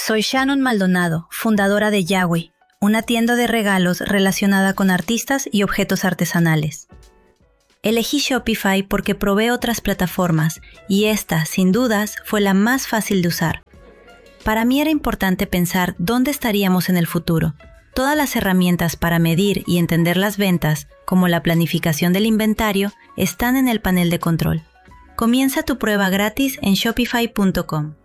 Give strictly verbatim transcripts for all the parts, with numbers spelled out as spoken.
Soy Shannon Maldonado, fundadora de Yawi, una tienda de regalos relacionada con artistas y objetos artesanales. Elegí Shopify porque probé otras plataformas y esta, sin dudas, fue la más fácil de usar. Para mí era importante pensar dónde estaríamos en el futuro. Todas las herramientas para medir y entender las ventas, como la planificación del inventario, están en el panel de control. Comienza tu prueba gratis en shopify punto com.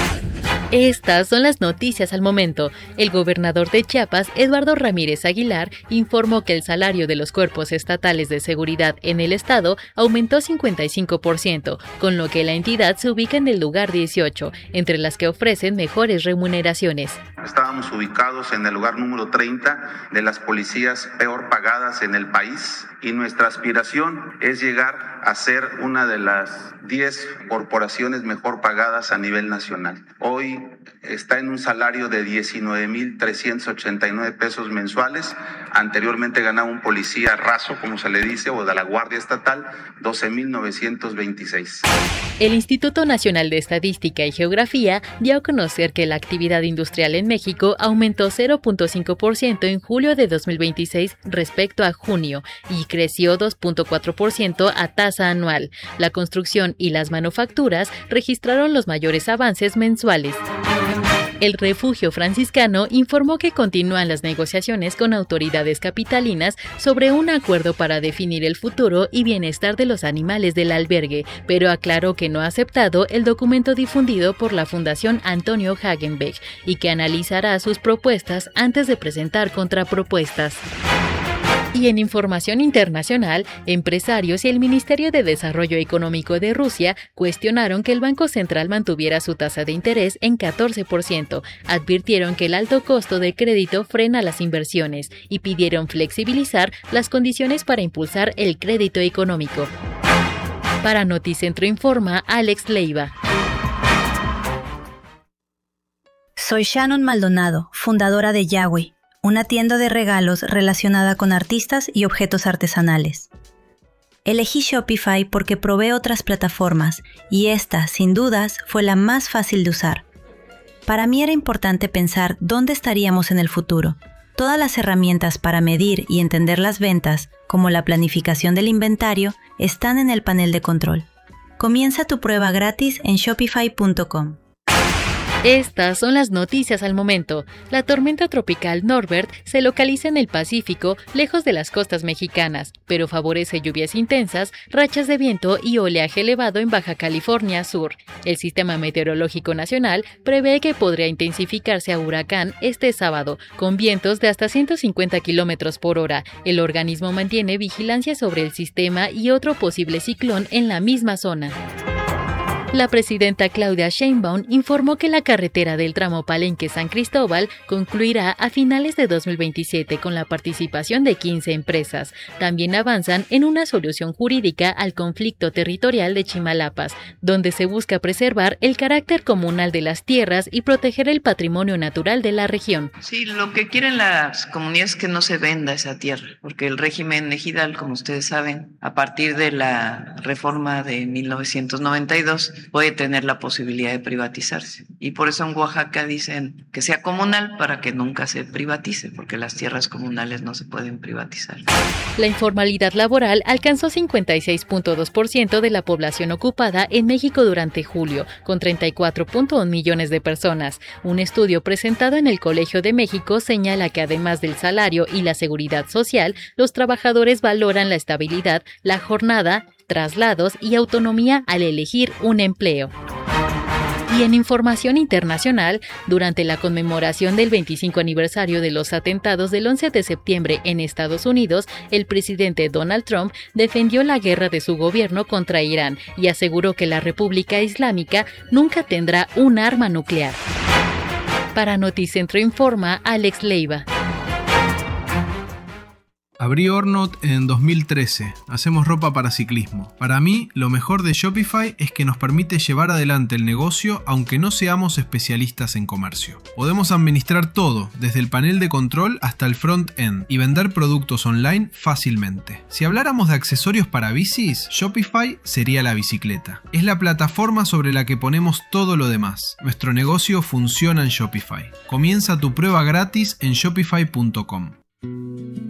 Estas son las noticias al momento. El gobernador de Chiapas, Eduardo Ramírez Aguilar, informó que el salario de los cuerpos estatales de seguridad en el estado aumentó cincuenta y cinco por ciento, con lo que la entidad se ubica en el lugar dieciocho, entre las que ofrecen mejores remuneraciones. Estábamos ubicados en el lugar número treinta de las policías peor pagadas en el país y nuestra aspiración es llegar a ser una de las diez corporaciones mejor pagadas a nivel nacional. Hoy está en un salario de diecinueve mil trescientos ochenta y nueve pesos mensuales. Anteriormente ganaba un policía raso, como se le dice, o de la Guardia Estatal, doce mil novecientos veintiséis. El Instituto Nacional de Estadística y Geografía dio a conocer que la actividad industrial en México aumentó cero punto cinco por ciento en julio de dos mil veintiséis respecto a junio y creció dos punto cuatro por ciento a tasa anual. La construcción y las manufacturas registraron los mayores avances mensuales. El Refugio Franciscano informó que continúan las negociaciones con autoridades capitalinas sobre un acuerdo para definir el futuro y bienestar de los animales del albergue, pero aclaró que no ha aceptado el documento difundido por la Fundación Antonio Hagenbeck y que analizará sus propuestas antes de presentar contrapropuestas. Y en información internacional, empresarios y el Ministerio de Desarrollo Económico de Rusia cuestionaron que el Banco Central mantuviera su tasa de interés en catorce por ciento, advirtieron que el alto costo de crédito frena las inversiones y pidieron flexibilizar las condiciones para impulsar el crédito económico. Para Noticentro Informa, Alex Leiva. Soy Shannon Maldonado, fundadora de Yawi, una tienda de regalos relacionada con artistas y objetos artesanales. Elegí Shopify porque probé otras plataformas y esta, sin dudas, fue la más fácil de usar. Para mí era importante pensar dónde estaríamos en el futuro. Todas las herramientas para medir y entender las ventas, como la planificación del inventario, están en el panel de control. Comienza tu prueba gratis en shopify punto com. Estas son las noticias al momento. La tormenta tropical Norbert se localiza en el Pacífico, lejos de las costas mexicanas, pero favorece lluvias intensas, rachas de viento y oleaje elevado en Baja California Sur. El Sistema Meteorológico Nacional prevé que podría intensificarse a huracán este sábado, con vientos de hasta ciento cincuenta kilómetros por hora. El organismo mantiene vigilancia sobre el sistema y otro posible ciclón en la misma zona. La presidenta Claudia Sheinbaum informó que la carretera del tramo Palenque-San Cristóbal concluirá a finales de dos mil veintisiete con la participación de quince empresas. También avanzan en una solución jurídica al conflicto territorial de Chimalapas, donde se busca preservar el carácter comunal de las tierras y proteger el patrimonio natural de la región. Sí, lo que quieren las comunidades es que no se venda esa tierra, porque el régimen ejidal, como ustedes saben, a partir de la reforma de mil novecientos noventa y dos, puede tener la posibilidad de privatizarse. Y por eso en Oaxaca dicen que sea comunal para que nunca se privatice, porque las tierras comunales no se pueden privatizar. La informalidad laboral alcanzó cincuenta y seis punto dos por ciento de la población ocupada en México durante julio, con treinta y cuatro punto uno millones de personas. Un estudio presentado en el Colegio de México señala que además del salario y la seguridad social, los trabajadores valoran la estabilidad, la jornada, traslados y autonomía al elegir un empleo. Y en información internacional, durante la conmemoración del veinticinco aniversario de los atentados del once de septiembre en Estados Unidos, el presidente Donald Trump defendió la guerra de su gobierno contra Irán y aseguró que la República Islámica nunca tendrá un arma nuclear. Para Noticentro Informa, Alex Leiva. Abrí Ornot en dos mil trece. Hacemos ropa para ciclismo. Para mí, lo mejor de Shopify es que nos permite llevar adelante el negocio aunque no seamos especialistas en comercio. Podemos administrar todo, desde el panel de control hasta el front-end, y vender productos online fácilmente. Si habláramos de accesorios para bicis, Shopify sería la bicicleta. Es la plataforma sobre la que ponemos todo lo demás. Nuestro negocio funciona en Shopify. Comienza tu prueba gratis en shopify punto com.